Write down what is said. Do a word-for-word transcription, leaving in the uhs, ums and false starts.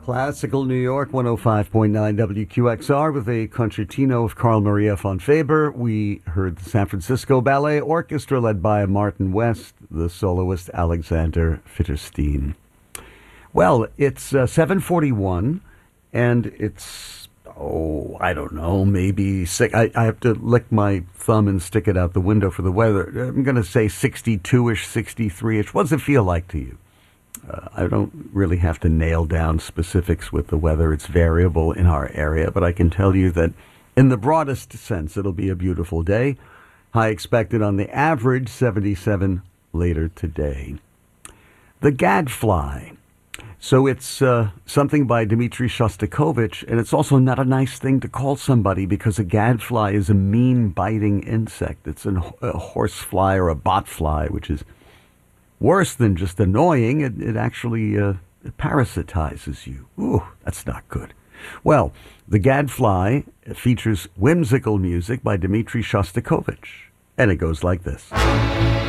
Classical New York, one oh five point nine W Q X R with a concertino of Carl Maria von Faber. We heard the San Francisco Ballet Orchestra led by Martin West, the soloist Alexander Fitterstein. Well, it's uh, seven forty-one, and it's, oh, I don't know, maybe six. I, I have to lick my thumb and stick it out the window for the weather. I'm going to say sixty-two-ish, sixty-three-ish. What does it feel like to you? Uh, I don't really have to nail down specifics with the weather. It's variable in our area, but I can tell you that in the broadest sense, it'll be a beautiful day. High expected on the average, seventy-seven later today. The Gadfly. So it's uh, something by Dmitri Shostakovich, and it's also not a nice thing to call somebody because a gadfly is a mean biting insect. It's an, a horsefly or a botfly, which is worse than just annoying. It, it actually uh, it parasitizes you. Ooh, that's not good. Well, The Gadfly features whimsical music by Dmitri Shostakovich, and it goes like this.